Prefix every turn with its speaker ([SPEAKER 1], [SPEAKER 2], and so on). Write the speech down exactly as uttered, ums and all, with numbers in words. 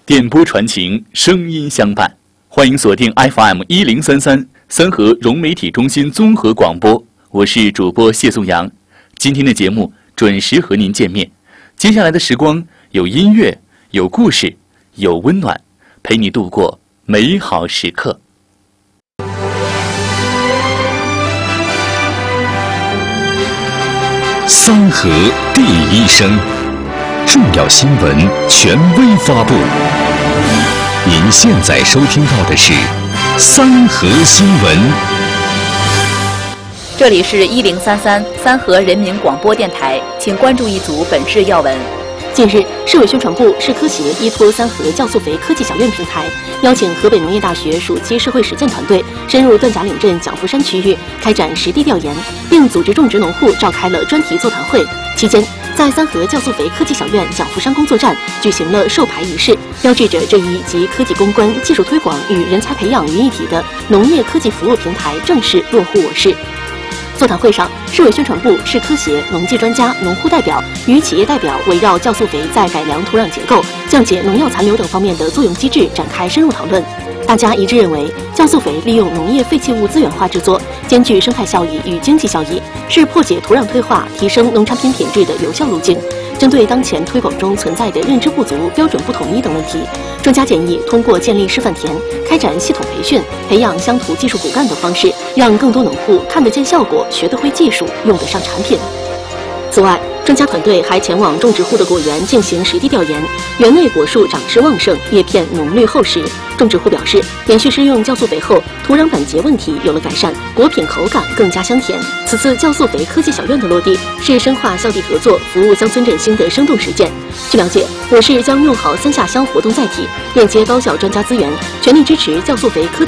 [SPEAKER 1] 电波传情，声音相伴。欢迎锁定 F M 一零三三三河融媒体中心综合广播，我是主播谢颂阳。今天的节目准时和您见面。接下来的时光有音乐，有故事，有温暖，陪你度过美好时刻。
[SPEAKER 2] 三河第一声，重要新闻权威发布。您现在收听到的是三河新闻。
[SPEAKER 3] 这里是一零三三三河人民广播电台，请关注一组本市要闻。
[SPEAKER 4] 近日，市委宣传部、市科协依托三河酵素肥科技小院平台，邀请河北农业大学暑期社会实践团队深入段甲岭镇蒋福山区域开展实地调研，并组织种植农户召开了专题座谈会。期间，在三河酵素肥科技小院蒋福山工作站举行了授牌仪式，标志着这一集科技攻关、技术推广与人才培养于一体的农业科技服务平台正式落户我市。座谈会上，市委宣传部、市科协、农技专家、农户代表与企业代表围绕酵素肥在改良土壤结构、降解农药残留等方面的作用机制展开深入讨论。大家一致认为，酵素肥利用农业废弃物资源化制作，兼具生态效益与经济效益，是破解土壤退化、提升农产品品质的有效路径。针对当前推广中存在的认知不足、标准不统一等问题，专家建议通过建立示范田、开展系统培训、培养乡土技术骨干等方式，让更多农户看得见效果、学得会技术、用得上产品。此外，专家团队还前往种植户的果园进行实地调研，园内果树长势旺盛，叶片浓绿厚实。种植户表示，连续施用酵素肥后，土壤板结问题有了改善，果品口感更加香甜。此次酵素肥科技小院的落地，是深化校地合作、服务乡村振兴的生动实践。据了解，我市将用好三下乡活动载体，链接高校专家资源，全力支持酵素肥科